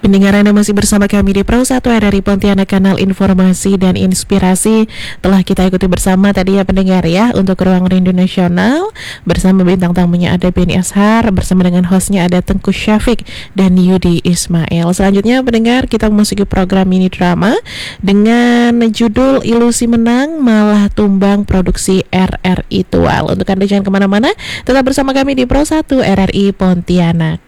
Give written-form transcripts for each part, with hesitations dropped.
Pendengar Anda masih bersama kami di Pro 1 RRI Pontianak, kanal informasi dan inspirasi. Telah kita ikuti bersama tadi ya pendengar ya, untuk Ruang Rindu Nasional. Bersama bintang tamunya ada Beni Ashar, bersama dengan hostnya ada Tengku Syafiq dan Yudi Ismail. Selanjutnya pendengar, kita memasuki program mini drama dengan judul Ilusi Menang Malah Tumbang, produksi RRI Tual. Untuk Anda jangan kemana-mana, tetap bersama kami di Pro 1 RRI Pontianak.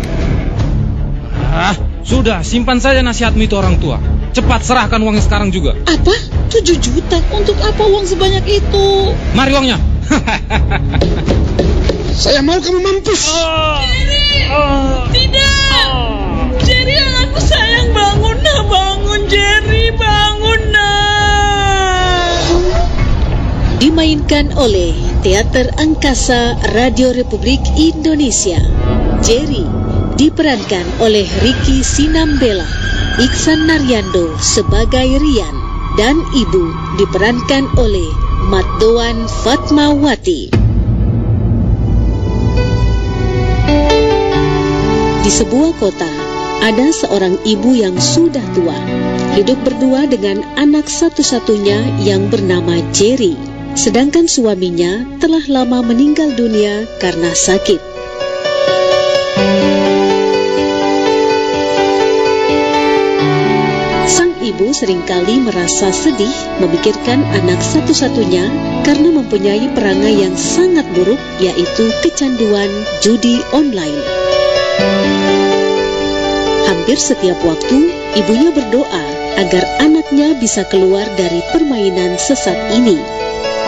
Sudah, simpan saja nasihatmu itu orang tua. Cepat serahkan uangnya sekarang juga. Apa? 7 juta? Untuk apa uang sebanyak itu? Mari uangnya. Saya mau kamu mampus. Jerry! Tidak! Jerry, anakku sayang, bangun nah, bangun Jerry, bangun nah. Dimainkan oleh Teater Angkasa Radio Republik Indonesia. Jerry diperankan oleh Ricky Sinambela, Iksan Naryando sebagai Rian, dan Ibu diperankan oleh Matdoan Fatmawati. Di sebuah kota, ada seorang ibu yang sudah tua, hidup berdua dengan anak satu-satunya yang bernama Jerry, sedangkan suaminya telah lama meninggal dunia karena sakit. Ibu seringkali merasa sedih memikirkan anak satu-satunya karena mempunyai perangai yang sangat buruk, yaitu kecanduan judi online. Hampir setiap waktu, ibunya berdoa agar anaknya bisa keluar dari permainan sesat ini.